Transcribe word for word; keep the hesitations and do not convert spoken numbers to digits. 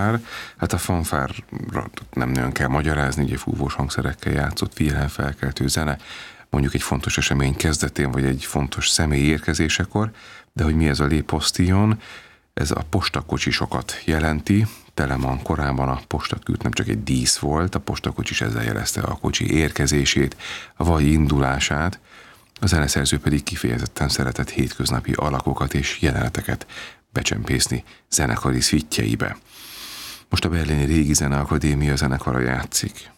fanfár. Hát a fanfárra nem nagyon kell magyarázni, ugye fúvós hangszerekkel játszott, figyelemfelkeltő zene, mondjuk egy fontos esemény kezdetén, vagy egy fontos személy érkezésekor, de hogy mi ez a Le Postillon, ez a postakocsisokat jelenti. Telemann korában a postakült nem csak egy dísz volt, a postakocsis ezzel jelezte a kocsi érkezését, vagy indulását, a zeneszerző pedig kifejezetten szeretett hétköznapi alakokat és jeleneteket becsempészni zenekari szvittjeibe. Most a Berlini Régi Zeneakadémia zenekara játszik.